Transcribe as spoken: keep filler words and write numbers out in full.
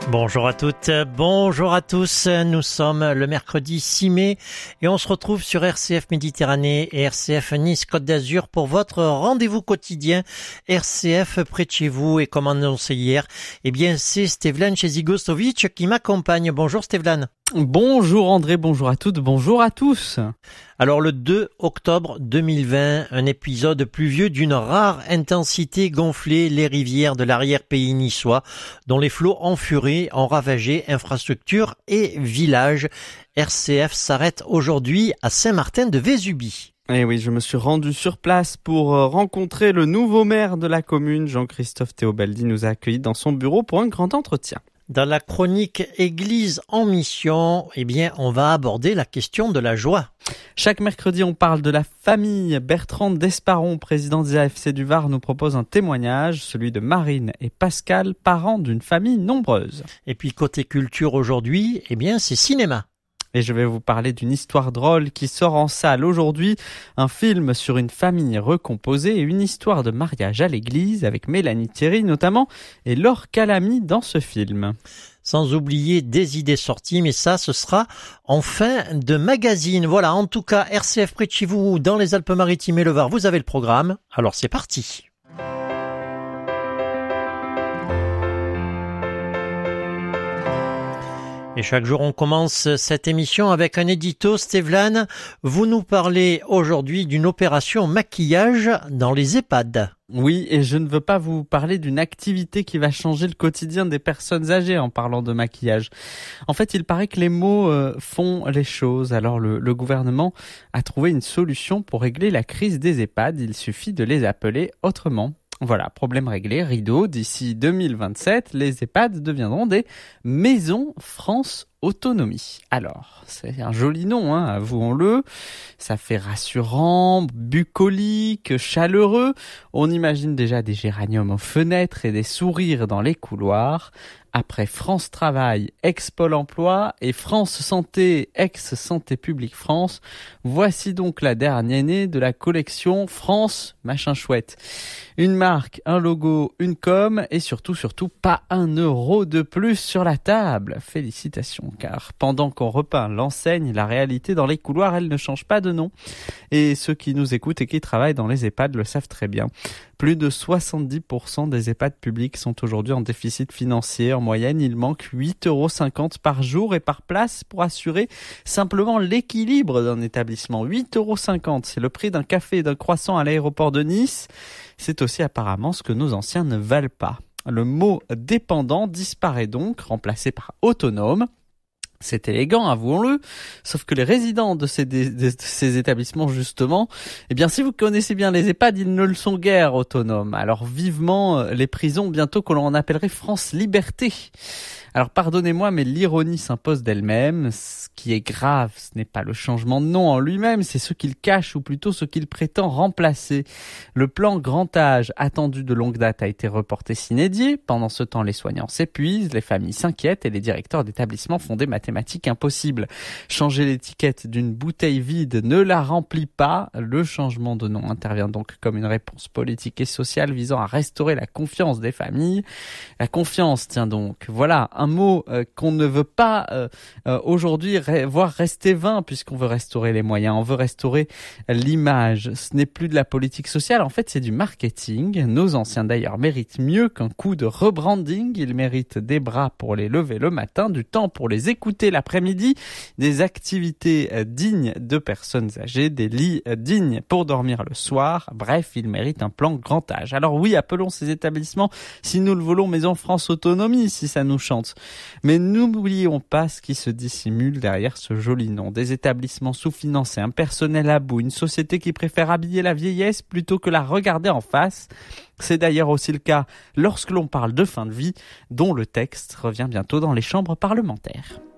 Bonjour à toutes, bonjour à tous. Nous sommes le mercredi six mai et on se retrouve sur R C F Méditerranée et R C F Nice Côte d'Azur pour votre rendez-vous quotidien R C F près de chez vous. Et comme annoncé hier, eh bien c'est Stevlan Chezigostovic qui m'accompagne. Bonjour Stevlan. Bonjour André, bonjour à toutes, bonjour à tous. Alors le deux octobre deux mille vingt, un épisode pluvieux d'une rare intensité gonflait les rivières de l'arrière-pays niçois, dont les flots en furie ont ravagé infrastructures et villages. R C F s'arrête aujourd'hui à Saint-Martin-de-Vésubie. Eh oui, je me suis rendu sur place pour rencontrer le nouveau maire de la commune. Jean-Christophe Théobaldi nous a accueillis dans son bureau pour un grand entretien. Dans la chronique Église en mission, eh bien, on va aborder la question de la joie. Chaque mercredi, on parle de la famille. Bertrand Desparon, président des A F C du Var, nous propose un témoignage, celui de Marine et Pascal, parents d'une famille nombreuse. Et puis, côté culture aujourd'hui, eh bien, c'est cinéma. Et je vais vous parler d'une histoire drôle qui sort en salle aujourd'hui. Un film sur une famille recomposée et une histoire de mariage à l'église avec Mélanie Thierry notamment et Laure Calamy dans ce film. Sans oublier des idées sorties, mais ça, ce sera en fin de magazine. Voilà, en tout cas, R C F près de chez vous, dans les Alpes-Maritimes et le Var, vous avez le programme. Alors c'est parti. Et chaque jour, on commence cette émission avec un édito. Stevlan, vous nous parlez aujourd'hui d'une opération maquillage dans les EHPAD. Oui, et je ne veux pas vous parler d'une activité qui va changer le quotidien des personnes âgées en parlant de maquillage. En fait, il paraît que les mots euh, font les choses. Alors, le, le gouvernement a trouvé une solution pour régler la crise des EHPAD. Il suffit de les appeler autrement. Voilà, problème réglé, rideau. D'ici deux mille vingt-sept, les EHPAD deviendront des maisons France Autonomie. Alors, c'est un joli nom, hein, avouons-le. Ça fait rassurant, bucolique, chaleureux. On imagine déjà des géraniums aux fenêtres et des sourires dans les couloirs. Après France Travail, ex-Pôle Emploi et France Santé, ex-Santé Publique France, voici donc la dernière née de la collection France Machin Chouette. Une marque, un logo, une com et surtout, surtout, pas un euro de plus sur la table. Félicitations, car pendant qu'on repeint l'enseigne, la réalité dans les couloirs, elle ne change pas de nom. Et ceux qui nous écoutent et qui travaillent dans les EHPAD le savent très bien. Plus de soixante-dix pour cent des EHPAD publics sont aujourd'hui en déficit financier. En moyenne, il manque huit euros cinquante par jour et par place pour assurer simplement l'équilibre d'un établissement. huit euros cinquante, c'est le prix d'un café et d'un croissant à l'aéroport de Nice. C'est aussi apparemment ce que nos anciens ne valent pas. Le mot dépendant disparaît donc, remplacé par autonome. C'est élégant, avouons-le, sauf que les résidents de ces, de, de ces établissements, justement, eh bien, si vous connaissez bien les EHPAD, ils ne le sont guère autonomes. Alors, vivement les prisons, bientôt que l'on en appellerait France Liberté. Alors, pardonnez-moi, mais l'ironie s'impose d'elle-même. Ce qui est grave, ce n'est pas le changement de nom en lui-même, c'est ce qu'il cache, ou plutôt ce qu'il prétend remplacer. Le plan grand âge, attendu de longue date, a été reporté sine die. Pendant ce temps, les soignants s'épuisent, les familles s'inquiètent et les directeurs d'établissements font des mathématiques impossibles. Changer l'étiquette d'une bouteille vide ne la remplit pas. Le changement de nom intervient donc comme une réponse politique et sociale visant à restaurer la confiance des familles. La confiance, tiens donc, voilà un mot euh, qu'on ne veut pas euh, euh, aujourd'hui re- voir rester vain, puisqu'on veut restaurer les moyens, on veut restaurer l'image. Ce n'est plus de la politique sociale, en fait c'est du marketing. Nos anciens d'ailleurs méritent mieux qu'un coup de rebranding. Ils méritent des bras pour les lever le matin, du temps pour les écouter l'après-midi, des activités euh, dignes de personnes âgées, des lits euh, dignes pour dormir le soir. Bref, ils méritent un plan grand âge. Alors oui, appelons ces établissements, si nous le voulons, Maison France Autonomie, si ça nous chante. Mais n'oublions pas ce qui se dissimule derrière ce joli nom. Des établissements sous-financés, un personnel à bout, une société qui préfère habiller la vieillesse plutôt que la regarder en face. C'est d'ailleurs aussi le cas lorsque l'on parle de fin de vie, dont le texte revient bientôt dans les chambres parlementaires.